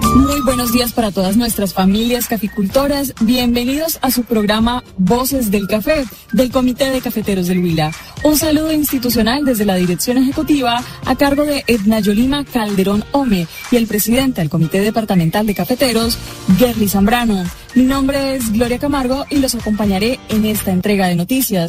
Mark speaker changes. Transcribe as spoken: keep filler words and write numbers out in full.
Speaker 1: Muy buenos días para todas nuestras familias caficultoras. Bienvenidos a su programa Voces del Café, del Comité de Cafeteros del Huila. Un saludo institucional desde la dirección ejecutiva a cargo de Edna Yolima Calderón Ome y el presidente del Comité Departamental de Cafeteros, Gerly Zambrano. Mi nombre es Gloria Camargo y los acompañaré en esta entrega de noticias.